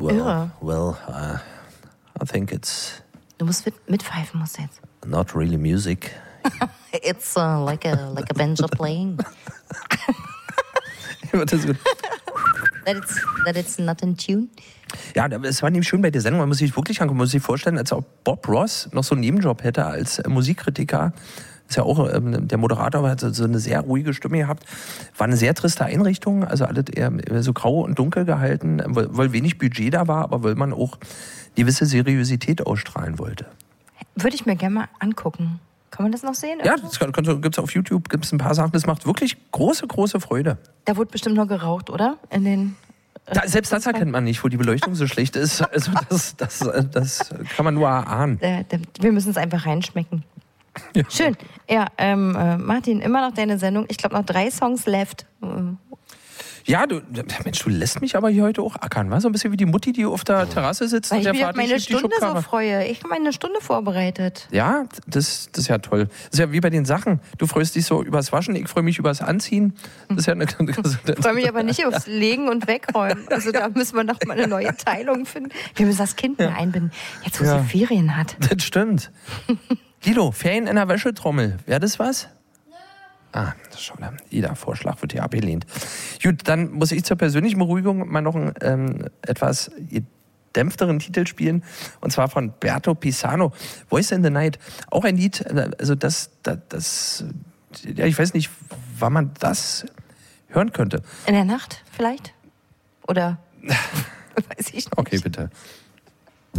Irre. Well, I think it's Du musst mitpfeifen, musst du jetzt. not really music. It's like a banjo playing. Das ist gut. That it's not in tune. Ja, es war nämlich schön bei der Sendung, man muss sich wirklich angucken, man muss sich vorstellen, als ob Bob Ross noch so einen Nebenjob hätte als Musikkritiker. Ist ja auch der Moderator, hat so eine sehr ruhige Stimme gehabt. War eine sehr triste Einrichtung, also alles eher so grau und dunkel gehalten, weil wenig Budget da war, aber weil man auch gewisse Seriosität ausstrahlen wollte. Würde ich mir gerne mal angucken. Kann man das noch sehen? Ja, das gibt es auf YouTube, gibt es ein paar Sachen, das macht wirklich große, große Freude. Da wurde bestimmt noch geraucht, oder? In den selbst das erkennt man nicht, wo die Beleuchtung so schlecht ist. Also das kann man nur erahnen. Wir müssen es einfach reinschmecken. Ja. Schön. Ja, Martin, immer noch deine Sendung. Ich glaube, noch 3 Songs left. Ja, Mensch, du lässt mich aber hier heute auch ackern, wa? So ein bisschen wie die Mutti, die auf der Terrasse sitzt. Weil und ich der mich auf Vater meine schiebt die Stunde so Schubkarre. freue. Ich habe meine Stunde vorbereitet. Ja, das ist ja toll. Das ist ja wie bei den Sachen. Du freust dich so übers Waschen, ich freue mich übers Anziehen. Das ist ja Ich freue mich aber nicht aufs Legen und Wegräumen. Also da müssen wir noch mal eine neue Teilung finden. Wir müssen das Kind mehr einbinden, jetzt wo sie Ferien hat. Das stimmt. Guido, Ferien in der Wäschetrommel. Wäre das was? Ah, schau da. Jeder Vorschlag wird hier abgelehnt. Gut, dann muss ich zur persönlichen Beruhigung mal noch einen etwas gedämpfteren Titel spielen. Und zwar von Berto Pisano. Voice in the Night. Auch ein Lied, also ja, ich weiß nicht, wann man das hören könnte. In der Nacht vielleicht? Oder weiß ich nicht. Okay, bitte.